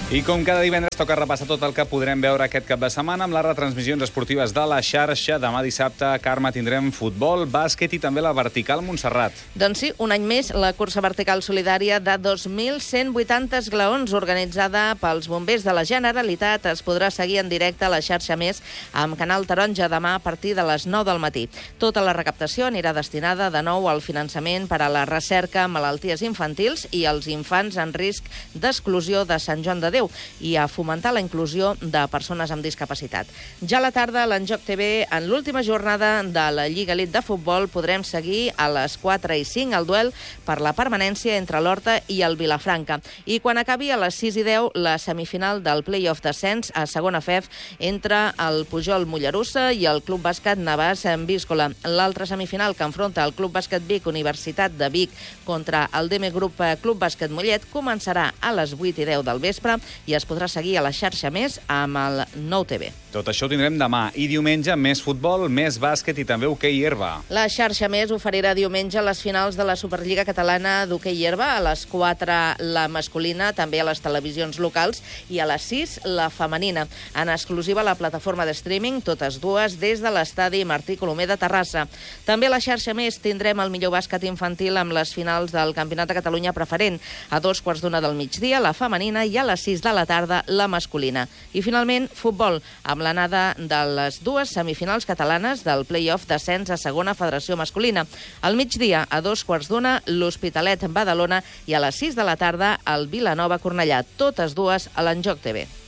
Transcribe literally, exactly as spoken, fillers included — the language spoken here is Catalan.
I com cada divendres toca repassar tot el que podrem veure aquest cap de setmana amb les retransmissions esportives de la xarxa. Demà dissabte, Carme, tindrem futbol, bàsquet i també la vertical Montserrat. Doncs sí, un any més, la cursa vertical solidària de dos mil cent vuitanta esglaons organitzada pels bombers de la Generalitat es podrà seguir en directe a la xarxa Més amb Canal Taronja demà a partir de les nou del matí. Tota la recaptació anirà destinada de nou al finançament per a la recerca en malalties infantils i als infants en risc d'exclusió de Sant Joan de Déu i a fomentar la inclusió de persones amb discapacitat. Ja a la tarda, a l'Enjoc T V, en l'última jornada de la Lliga Elite de Futbol, podrem seguir a les quatre i cinc el duel per la permanència entre l'Horta i el Vilafranca. I quan acabi a les sis i deu, la semifinal del play-off d'ascens a segona F E F entre el Pujol Mollerussa i el Club Bàsquet Navàs en Víscola. L'altra semifinal que enfronta el Club Bàsquet Vic Universitat de Vic contra el D M Grup Club Bàsquet Mollet començarà a les vuit i deu del vespre i es podrà seguir a la xarxa Més amb el Nou T V. Tot això ho tindrem demà. I diumenge, més futbol, més bàsquet i també hoquei herba. La xarxa Més oferirà diumenge les finals de la Superliga Catalana d'hoquei herba. A les quatre la masculina, també a les televisions locals, i a les sis la femenina. En exclusiva a la plataforma de streaming, totes dues des de l'estadi Martí Colomer de Terrassa. També a la xarxa Més tindrem el millor bàsquet infantil amb les finals del Campionat de Catalunya preferent. A dos quarts d'una del migdia, la femenina, i a les sis de la tarda, la masculina. I finalment, futbol, amb l'anada de les dues semifinals catalanes del play-off d'ascens a segona federació masculina. Al migdia, a dos quarts d'una, l'Hospitalet Badalona, i a les sis de la tarda, el Vilanova Cornellà. Totes dues a l'Enjoc T V.